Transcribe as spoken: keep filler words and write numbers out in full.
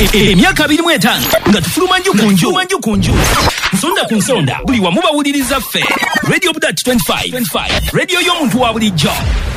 emyaka abiri mu etaano nga tufuluma nju ku nju manju ku nju nsonda ku nsonda buli wamu bawuliriza ffe Radio Budat twenty-five Radio y'omuntu wa bulijjo